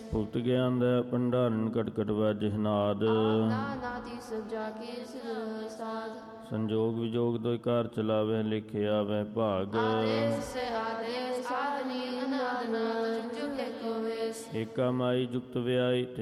ਭੁਗਤ ਗਿਆਨ ਦਾ ਭੰਡਾਰਨ ਕਟ ਕਟ ਵਾਜਹਿ ਨਾਦ। ਨਾਦੀ ਸਜਾ ਕੇ ਸਾਧ। ਸੰਜੋਗ ਵਿਜੋਗ ਦੋਇ ਕਾਰ ਚਲਾਵੈ ਲਿਖਿ ਆਵੈ ਭਾਗ। ਆਦੇਸ ਆਦੇਸ ਸਾਧਨੀ ਅਨਾਦ ਨਾਦ ਜੁਗ ਏਕੋ ਵੇਸ। ਏਕਾ ਮਾਈ ਜੁਗਤ ਵਿਆਈ